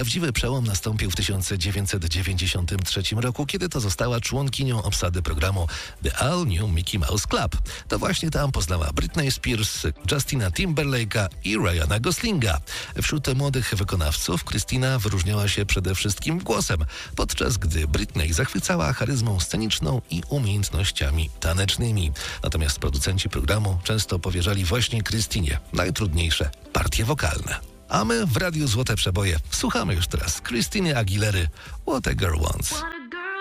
Prawdziwy przełom nastąpił w 1993 roku, kiedy to została członkinią obsady programu The All New Mickey Mouse Club. To właśnie tam poznała Britney Spears, Justina Timberlake'a i Ryana Goslinga. Wśród młodych wykonawców Christina wyróżniała się przede wszystkim głosem, podczas gdy Britney zachwycała charyzmą sceniczną i umiejętnościami tanecznymi. Natomiast producenci programu często powierzali właśnie Christinie najtrudniejsze partie wokalne. A my w Radiu Złote Przeboje słuchamy już teraz Christiny Aguilery What a Girl Wants.